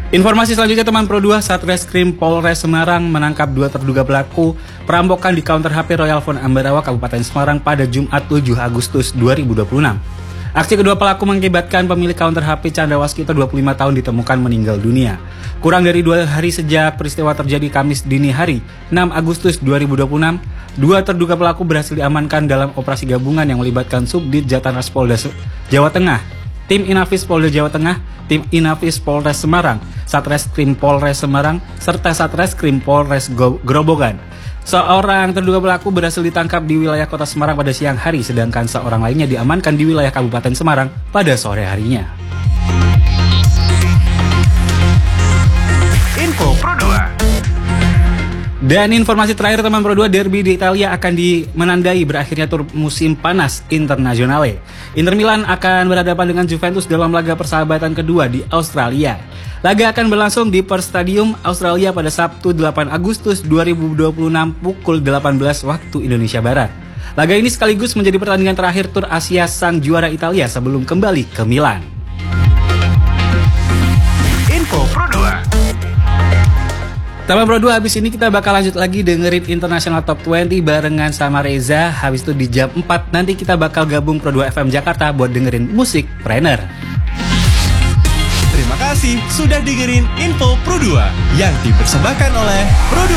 Informasi selanjutnya teman Pro 2, Satreskrim Polres Semarang menangkap 2 terduga pelaku perampokan di counter HP Royal Phone Ambarawa, Kabupaten Semarang pada Jumat 7 Agustus 2026. Aksi kedua pelaku mengakibatkan pemilik counter HP Candrawaskita 25 tahun ditemukan meninggal dunia. Kurang dari 2 hari sejak peristiwa terjadi Kamis dini hari 6 Agustus 2026, 2 terduga pelaku berhasil diamankan dalam operasi gabungan yang melibatkan Subdit Jataras Polda Jawa Tengah, Tim Inafis Polda Jawa Tengah, Tim Inafis Polres Semarang, Satreskrim Polres Semarang, serta Satreskrim Polres Grobogan. Seorang terduga pelaku berhasil ditangkap di wilayah Kota Semarang pada siang hari, sedangkan seorang lainnya diamankan di wilayah Kabupaten Semarang pada sore harinya. Info Pro 2. Dan informasi terakhir teman Pro 2, derby di Italia akan menandai berakhirnya tur musim panas Internazionale. Inter Milan akan berhadapan dengan Juventus dalam laga persahabatan kedua di Australia. Laga akan berlangsung di Perth Stadium, Australia pada Sabtu 8 Agustus 2026 pukul 18 waktu Indonesia Barat. Laga ini sekaligus menjadi pertandingan terakhir tur Asia sang juara Italia sebelum kembali ke Milan. Info Pro 2. Teman Pro 2, habis ini kita bakal lanjut lagi dengerin International Top 20 barengan sama Reza. Habis itu di jam 4 nanti kita bakal gabung Pro 2 FM Jakarta buat dengerin musik Trainer. Terima kasih sudah dengerin Info Pro 2 yang dipersembahkan oleh Pro 2.